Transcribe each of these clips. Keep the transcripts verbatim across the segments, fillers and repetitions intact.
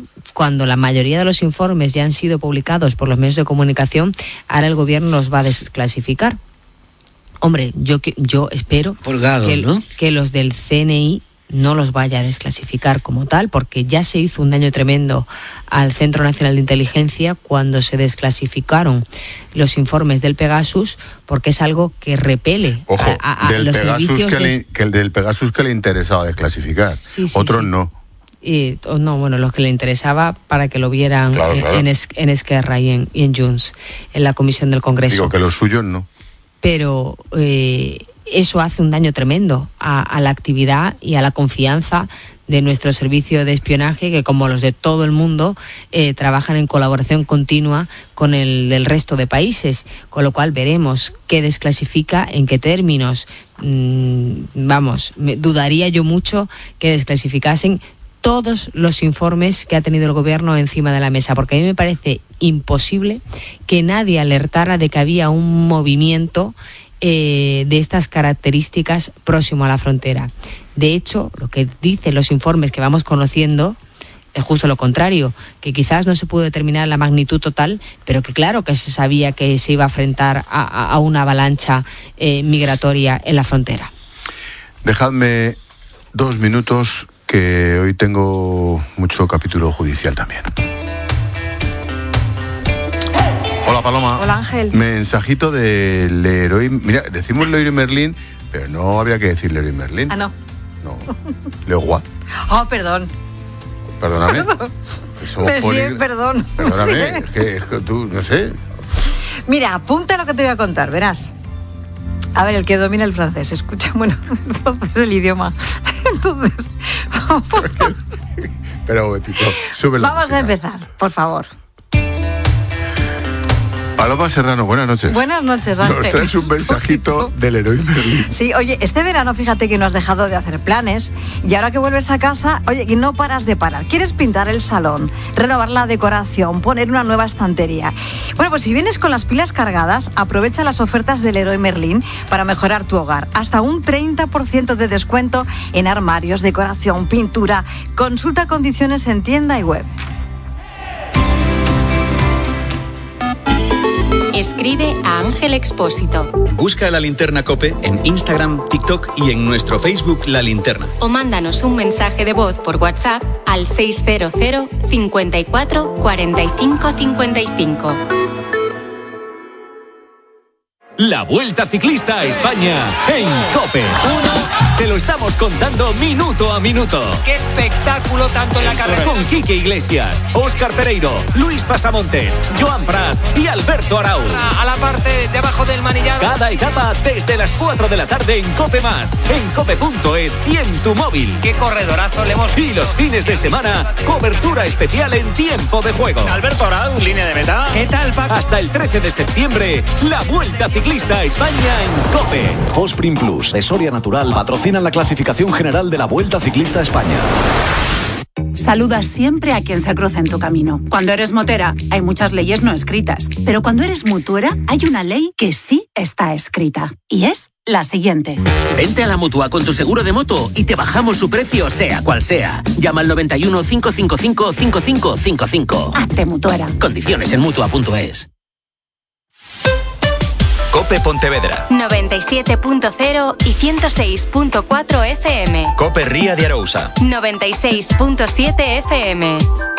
embargo, cuando la mayoría de los informes ya han sido publicados por los medios de comunicación, ahora el gobierno los va a desclasificar. Hombre, yo yo espero Colgados, que, ¿no? que los del C N I no los vaya a desclasificar como tal, porque ya se hizo un daño tremendo al Centro Nacional de Inteligencia cuando se desclasificaron los informes del Pegasus, porque es algo que repele Ojo, a, a, a del los Pegasus servicios que, de... le, que el del Pegasus que le interesaba desclasificar, Sí, sí, otros sí. no. Y, oh, no, bueno, los que le interesaba para que lo vieran Claro, en, claro. en, es, en Esquerra y en, y en Junts, en la comisión del Congreso. Digo que los suyos no. Pero eh, eso hace un daño tremendo a, a la actividad y a la confianza de nuestro servicio de espionaje, que como los de todo el mundo eh, trabajan en colaboración continua con el del resto de países, con lo cual veremos qué desclasifica, en qué términos. Mm, vamos, me, dudaría yo mucho que desclasificasen todos los informes que ha tenido el gobierno encima de la mesa, porque a mí me parece imposible que nadie alertara de que había un movimiento eh, de estas características próximo a la frontera. De hecho, lo que dicen los informes que vamos conociendo es justo lo contrario, que quizás no se pudo determinar la magnitud total, pero que claro que se sabía que se iba a enfrentar a, a una avalancha eh, migratoria en la frontera. Dejadme dos minutos, que hoy tengo mucho capítulo judicial también. Hola, Paloma. Hola, Ángel. Mensajito de Leroy. Mira, decimos Leroy Merlin, pero no habría que decir Leroy Merlin. Ah, no. No. Leroy. Oh, perdón. Perdóname. Somos Monsieur, poli- perdón. Perdóname, Sí. es, que, es que tú, no sé. Mira, apunta lo que te voy a contar, verás. A ver, el que domina el francés, escucha, bueno, el francés es el idioma. Entonces, Pero, un momentito, sube la vamos música. a empezar, por favor. Paloma Serrano, buenas noches. Buenas noches, Ángel. Nos traes un mensajito del Leroy Merlin. Sí, oye, este verano fíjate que no has dejado de hacer planes y ahora que vuelves a casa, oye, que no paras de parar. ¿Quieres pintar el salón, renovar la decoración, poner una nueva estantería? Bueno, pues si vienes con las pilas cargadas, aprovecha las ofertas del Leroy Merlin para mejorar tu hogar. Hasta un treinta por ciento de descuento en armarios, decoración, pintura. Consulta condiciones en tienda y web. Escribe a Ángel Expósito. Busca La Linterna COPE en Instagram, TikTok y en nuestro Facebook La Linterna. O mándanos un mensaje de voz por WhatsApp al seiscientos cincuenta y cuatro cuarenta y cinco cincuenta y cinco. La Vuelta Ciclista a España en COPE. Te lo estamos contando minuto a minuto. ¡Qué espectáculo tanto en la carrera! Con Quique Iglesias, Óscar Pereiro, Luis Pasamontes, Joan Prat y Alberto Arau. A la parte de abajo del manillar. Cada etapa desde las cuatro de la tarde en COPE Más, en cope punto es y en tu móvil. ¡Qué corredorazo le hemos... Y los fines de semana, cobertura especial en tiempo de juego. Alberto Arau, línea de meta. ¿Qué tal, Paco? Hasta el trece de septiembre, la Vuelta Ciclista a España en COPE. Fosprin Plus de Soria Natural patrocinan la clasificación general de la Vuelta Ciclista a España. Saludas siempre a quien se cruza en tu camino. Cuando eres motera, hay muchas leyes no escritas. Pero cuando eres mutuera, hay una ley que sí está escrita. Y es la siguiente. Vente a la Mutua con tu seguro de moto y te bajamos su precio, sea cual sea. Llama al noventa y uno, cinco cinco cinco, cinco cinco cinco cinco. Hazte mutuera. Condiciones en mutua punto es. COPE Pontevedra. noventa y siete punto cero y ciento seis punto cuatro F M. COPE Ría de Arousa. noventa y seis punto siete F M.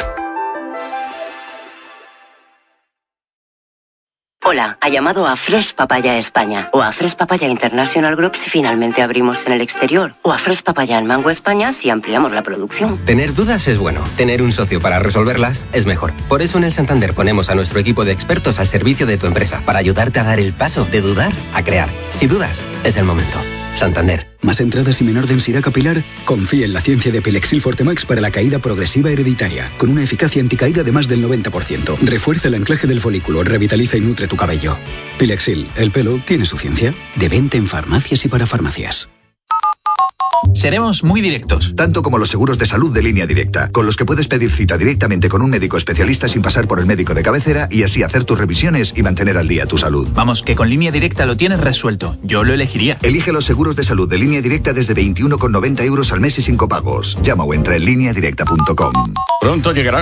Hola, ha llamado a Fresh Papaya España o a Fresh Papaya International Group si finalmente abrimos en el exterior o a Fresh Papaya en Mango España si ampliamos la producción. Tener dudas es bueno, tener un socio para resolverlas es mejor. Por eso en el Santander ponemos a nuestro equipo de expertos al servicio de tu empresa para ayudarte a dar el paso de dudar a crear. Si dudas, es el momento. Santander. ¿Más entradas y menor densidad capilar? Confía en la ciencia de Pilexil Fortemax para la caída progresiva hereditaria, con una eficacia anticaída de más del noventa por ciento. Refuerza el anclaje del folículo, revitaliza y nutre tu cabello. Pilexil, el pelo tiene su ciencia. De venta en farmacias y para farmacias. Seremos muy directos. Tanto como los seguros de salud de Línea Directa, con los que puedes pedir cita directamente con un médico especialista sin pasar por el médico de cabecera y así hacer tus revisiones y mantener al día tu salud. Vamos, que con Línea Directa lo tienes resuelto. Yo lo elegiría. Elige los seguros de salud de Línea Directa desde veintiuno con noventa euros al mes y sin copagos. Llama o entra en línea directa punto com. Pronto llegarán